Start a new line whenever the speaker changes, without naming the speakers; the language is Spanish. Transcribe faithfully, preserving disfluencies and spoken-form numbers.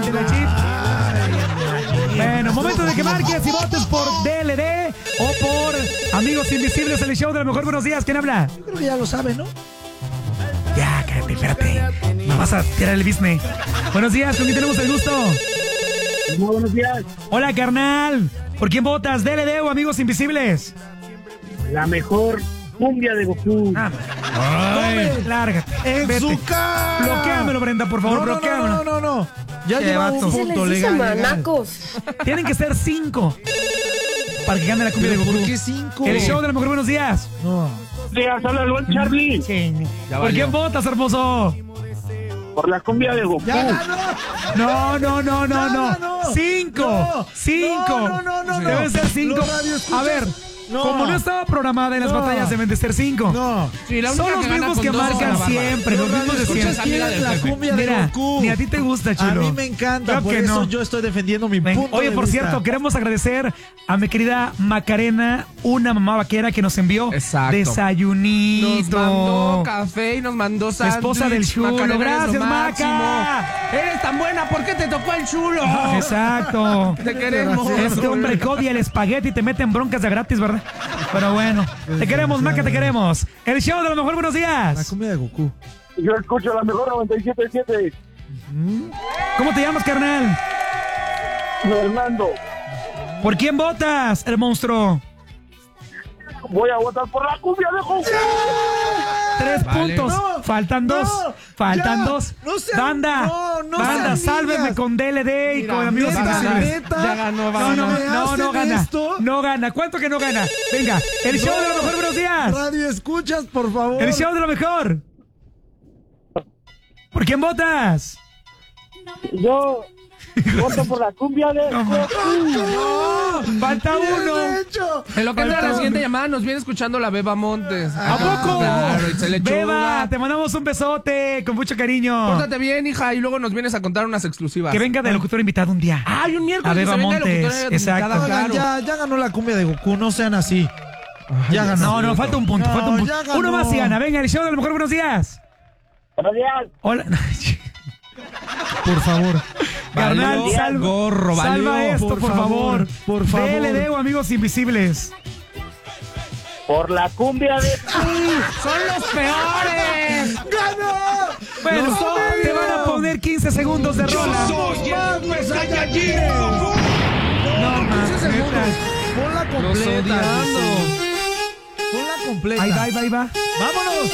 Nintendo Chip. Bueno, momento de que marques y votes por D L D o por Amigos Invisibles, el show de la mejor. Buenos días, ¿quién habla?
Yo creo que ya lo sabe, ¿no?
Ya, cállate, espérate. Me vas a tirar el business. Buenos días, ¿con quién tenemos el gusto?
Muy buenos días.
Hola, carnal. ¿Por quién votas? ¿D L D o Amigos Invisibles?
La mejor cumbia de Goku.
Ah, ay, lárgate.
En
Vete.
su cara.
Bloquéamelo, Brenda, por favor,
No, no,
bloquéamelo.
no, no, no, no. Ya
Qué
lleva
vato.
un
Se
punto
les dice
legal, legal.
manacos.
Tienen que ser cinco para que gane la cumbia de Goku.
¿Por qué cinco?
El show de la mejor. Buenos días.
No.
Días, habla el buen Charlie.
¿Por quién votas, hermoso?
Por la cumbia de Goku.
¡Ya ganó!
No, no, no, no,
Ya
no.
ganó.
Cinco.
No.
Cinco.
No, no, no, no,
Deben
no.
ser cinco.
Los radioescuchas-
A ver,
No.
como no estaba programada en las
No.
batallas, deben de ser cinco.
No.
Sí, la única
Son los
que gana
mismos
con
que
dos es
marcan
la Bárbara.
siempre, los
Los
mismos de
radioescuchas
siempre.
amiga
quieren
del
la
jefe.
cumbia de
Mira,
Goku.
ni a ti te gusta, chulo.
A mí me encanta,
Claro
por
que
eso
no.
yo estoy defendiendo mi
Ven,
punto
Oye,
de
por
vista.
cierto, queremos agradecer a mi querida Macarena, una mamá vaquera que nos envió
Exacto.
desayunito.
Nos mandó café y nos mandó
La
sándwich.
esposa del chulo.
Macarena, eres
Gracias,
lo máximo.
Maca.
Eres tan buena, ¿por qué te tocó el chulo?
Exacto.
Te queremos.
Este hombre que odia el espagueti y te mete en broncas de gratis, ¿verdad? Pero bueno, te queremos, Maca, te queremos. El show de lo mejor, buenos
La
días.
cumbia de Goku.
Yo escucho la mejor noventa y siete punto siete.
¿Cómo te llamas, carnal?
Fernando,
¿Por quién votas, el monstruo?
voy a votar por la cumbia de Goku.
Tres
Vale.
puntos.
No,
Faltan dos.
no,
Faltan
ya,
dos.
no sean-
Banda.
no, no
Banda,
sean
sálvenme
niñas.
con D L D y
Mira,
con Amigos
neta,
Invisibles.
neta.
Ya ganó, va
No,
a
no,
ganar.
¿Me
no, no
hacen
gana.
esto?
No gana. ¿Cuánto que no gana? Venga, el show de lo mejor, buenos días.
Radio escuchas, por favor.
El show de lo mejor. ¿Por quién votas?
Yo voto por la cumbia de
No,
Goku.
no, falta uno.
Bien hecho.
En lo que entra
Falta
la siguiente
uno.
llamada nos viene escuchando la Beba Montes.
¿A poco?
Claro, y se le
Beba,
chuga.
te mandamos un besote con mucho cariño.
Pórtate bien, hija, y luego nos vienes a contar unas exclusivas.
Que venga de locutor invitado un día.
Ay, un miércoles
A
que
Beba
se venga
Montes,
locutora
exacto.
invitada,
Oigan,
claro.
ya, ya ganó la cumbia de Goku, no sean así. Ya ganó.
No, no, falta un punto,
No,
falta un punto.
ya ganó.
Uno más y gana. Venga, el show de lo mejor, buenos días.
Buenos días.
Hola. Por favor. Carnal,
Valió
salva,
gorro, valió.
salva esto, por,
Por
favor.
favor, por favor.
D L D o Amigos Invisibles.
Por la cumbia de
¡Son los peores!
¡Ganó!
Bueno,
¡Los odio!
te van a poner quince segundos de rola.
¡Mames, Saiyajin!
No, más,
quince segundos.
neta.
Ponla
Los
completa.
odiando.
Ponla completa.
Ahí va, ahí va, ahí va.
¡Vámonos!